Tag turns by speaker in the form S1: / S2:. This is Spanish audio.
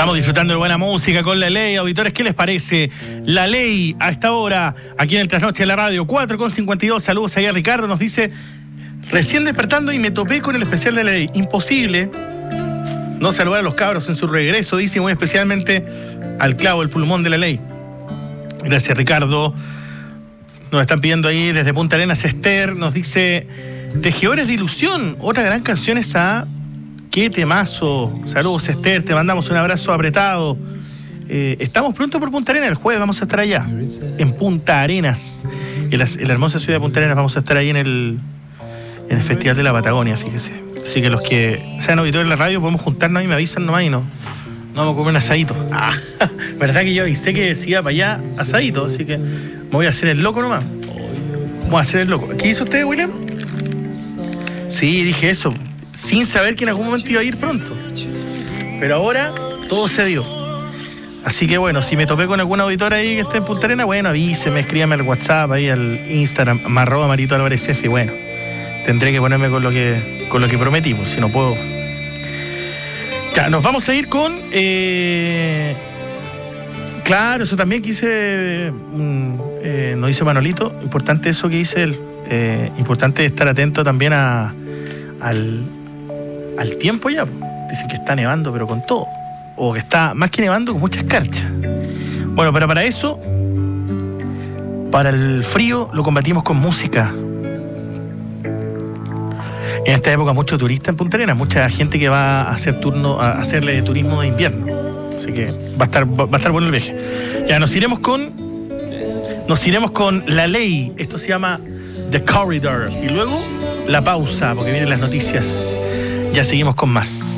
S1: Estamos disfrutando de buena música con La Ley. Auditores, ¿qué les parece? La Ley, a esta hora, aquí en el Trasnoche de la Radio, 4:52. Saludos ahí a Ricardo, nos dice: recién despertando y me topé con el especial de La Ley. Imposible no saludar a los cabros en su regreso, dice, muy especialmente al clavo, el pulmón de La Ley. Gracias, Ricardo. Nos están pidiendo ahí desde Punta Arenas. Esther nos dice: Tejedores de Ilusión, otra gran canción esa. ¡Qué temazo! Saludos, Esther, te mandamos un abrazo apretado. Estamos pronto por Punta Arenas, el jueves vamos a estar allá, en Punta Arenas, en la hermosa ciudad de Punta Arenas. Vamos a estar ahí en el Festival de la Patagonia, fíjese. Así que los que sean auditores de la radio podemos juntarnos y me avisan nomás y no vamos a comer un asadito. ¿Verdad que yo avisé que decía para allá asadito? Así que me voy a hacer el loco nomás. Voy a hacer el loco. ¿Qué hizo usted, William? Sí, dije eso, sin saber que en algún momento iba a ir pronto. Pero ahora todo se dio. Así que bueno, si me topé con algún auditor ahí que esté en Punta Arenas, bueno, avíseme, escríbame al WhatsApp, ahí al Instagram, @Marito Álvarez F, y bueno, tendré que ponerme con lo que prometí, pues, si no puedo. Ya, nos vamos a ir con... Claro, eso también quise... nos dice Manolito, importante eso que dice él. Importante estar atento también al tiempo ya. Dicen que está nevando, pero con todo. O que está, más que nevando, con muchas escarchas. Bueno, pero para eso, para el frío, lo combatimos con música. En esta época, mucho turista en Punta Arenas, mucha gente que va a hacer hacerle turismo de invierno. Así que va a estar bueno el viaje. Ya, nos iremos con La Ley. Esto se llama The Corridor. Y luego la pausa, porque vienen las noticias. Ya seguimos con más.